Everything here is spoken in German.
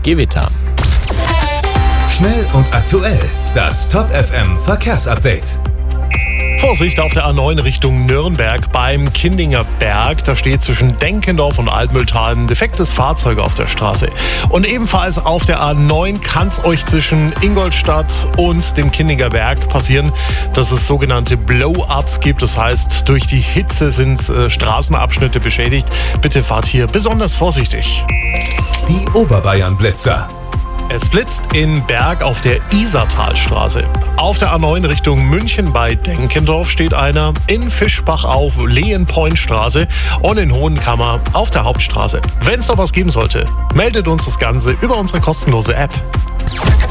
Gewitter. Schnell und aktuell. Das Top FM Verkehrsupdate. Vorsicht auf der A9 Richtung Nürnberg beim Kindinger Berg. Da steht zwischen Denkendorf und Altmühltal ein defektes Fahrzeug auf der Straße. Und ebenfalls auf der A9 kann es euch zwischen Ingolstadt und dem Kindinger Berg passieren, dass es sogenannte Blow-ups gibt. Das heißt, durch die Hitze sind Straßenabschnitte beschädigt. Bitte fahrt hier besonders vorsichtig. Die Oberbayern-Blitzer. Es blitzt in Berg auf der Isartalstraße. Auf der A9 Richtung München bei Denkendorf steht einer, in Fischbach auf Lehenpointstraße und in Hohenkammer auf der Hauptstraße. Wenn es noch was geben sollte, meldet uns das Ganze über unsere kostenlose App.